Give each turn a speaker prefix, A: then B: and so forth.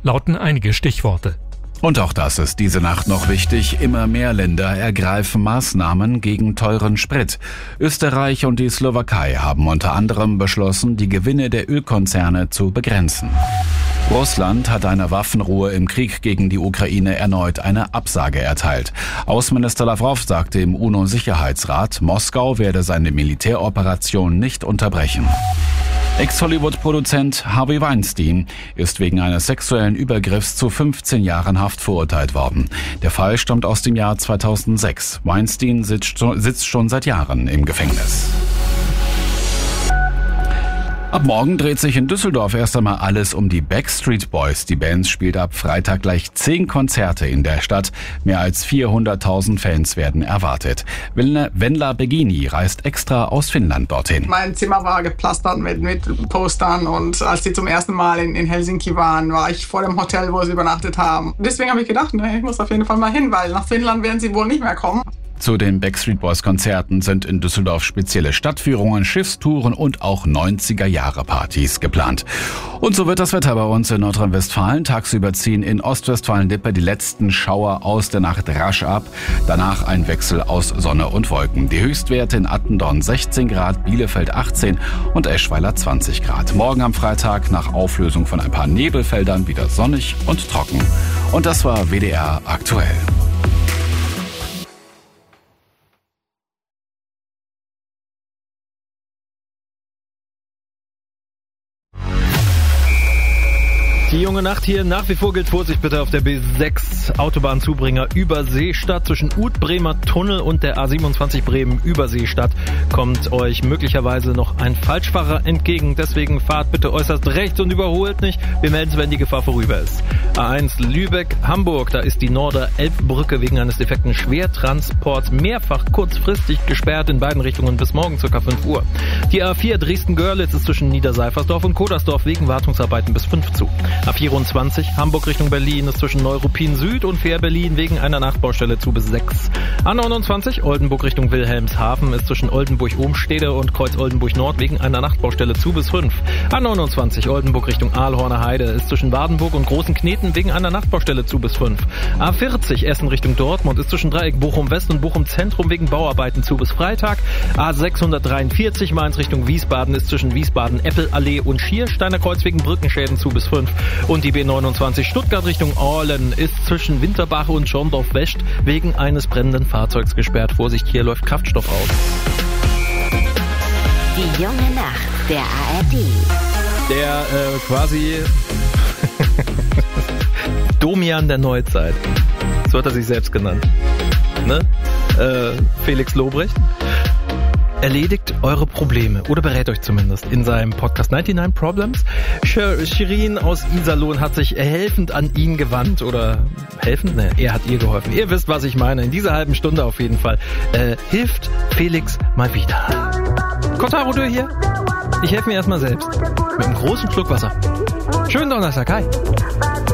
A: lauten einige Stichworte.
B: Und auch das ist diese Nacht noch wichtig. Immer mehr Länder ergreifen Maßnahmen gegen teuren Sprit. Österreich und die Slowakei haben unter anderem beschlossen, die Gewinne der Ölkonzerne zu begrenzen. Russland hat einer Waffenruhe im Krieg gegen die Ukraine erneut eine Absage erteilt. Außenminister Lavrov sagte im UNO-Sicherheitsrat, Moskau werde seine Militäroperation nicht unterbrechen. Ex-Hollywood-Produzent Harvey Weinstein ist wegen eines sexuellen Übergriffs zu 15 Jahren Haft verurteilt worden. Der Fall stammt aus dem Jahr 2006. Weinstein sitzt schon seit Jahren im Gefängnis. Ab morgen dreht sich in Düsseldorf erst einmal alles um die Backstreet Boys. Die Band spielt ab Freitag gleich 10 Konzerte in der Stadt. Mehr als 400.000 Fans werden erwartet. Venla Begini reist extra aus Finnland dorthin.
C: Mein Zimmer war gepflastert mit Postern und als die zum ersten Mal in Helsinki waren, war ich vor dem Hotel, wo sie übernachtet haben. Deswegen habe ich gedacht, ich muss auf jeden Fall mal hin, weil nach Finnland werden sie wohl nicht mehr kommen.
B: Zu den Backstreet Boys Konzerten sind in Düsseldorf spezielle Stadtführungen, Schiffstouren und auch 90er-Jahre-Partys geplant. Und so wird das Wetter bei uns in Nordrhein-Westfalen. Tagsüber ziehen in Ostwestfalen-Lippe die letzten Schauer aus der Nacht rasch ab. Danach ein Wechsel aus Sonne und Wolken. Die Höchstwerte in Attendorn 16 Grad, Bielefeld 18 und Eschweiler 20 Grad. Morgen am Freitag nach Auflösung von ein paar Nebelfeldern wieder sonnig und trocken. Und das war WDR aktuell.
D: Die junge Nacht hier, nach wie vor gilt Vorsicht bitte auf der B6 Autobahnzubringer über Seestadt. Zwischen Ut-Bremer Tunnel und der A27 Bremen über Seestadt kommt euch möglicherweise noch ein Falschfahrer entgegen. Deswegen fahrt bitte äußerst rechts und überholt nicht. Wir melden es, wenn die Gefahr vorüber ist. A1 Lübeck-Hamburg, da ist die Norder-Elbbrücke wegen eines defekten Schwertransports mehrfach kurzfristig gesperrt in beiden Richtungen bis morgen ca. 5 Uhr. Die A4 Dresden-Görlitz ist zwischen Niederseifersdorf und Kodersdorf wegen Wartungsarbeiten bis 5 zu. A24 Hamburg Richtung Berlin ist zwischen Neuruppin Süd und Fähr-Berlin wegen einer Nachtbaustelle zu bis 6. A29 Oldenburg Richtung Wilhelmshaven ist zwischen Oldenburg-Ohmstede und Kreuz-Oldenburg Nord wegen einer Nachtbaustelle zu bis 5. A29 Oldenburg Richtung Aalhorner Heide ist zwischen Wadenburg und Großen Kneten wegen einer Nachtbaustelle zu bis 5. A40 Essen Richtung Dortmund ist zwischen Dreieck Bochum West und Bochum Zentrum wegen Bauarbeiten zu bis Freitag. A643 Mainz Richtung Wiesbaden ist zwischen Wiesbaden-Eppelallee und Schiersteiner Kreuz wegen Brückenschäden zu bis 5. Und die B29 Stuttgart Richtung Orlen ist zwischen Winterbach und Schorndorf West wegen eines brennenden Fahrzeugs gesperrt. Vorsicht, hier läuft Kraftstoff aus.
E: Die junge Nacht der ARD.
D: Der quasi Domian der Neuzeit. So hat er sich selbst genannt. Ne? Felix Lobrecht. Erledigt eure Probleme oder berät euch zumindest in seinem Podcast 99 Problems. Shirin aus Iserlohn hat sich helfend an ihn gewandt oder helfend? Ne, er hat ihr geholfen. Ihr wisst, was ich meine. In dieser halben Stunde auf jeden Fall hilft Felix mal wieder. Kotaro Dö hier. Ich helfe mir erstmal selbst. Mit einem großen Schluck Wasser. Schönen Donnerstag. Hi.